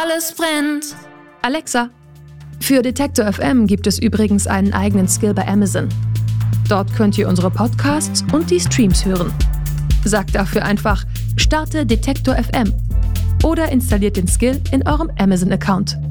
alles brennt. Alexa, für Detektor FM gibt es übrigens einen eigenen Skill bei Amazon. Dort könnt ihr unsere Podcasts und die Streams hören. Sagt dafür einfach, starte Detektor FM oder installiert den Skill in eurem Amazon-Account.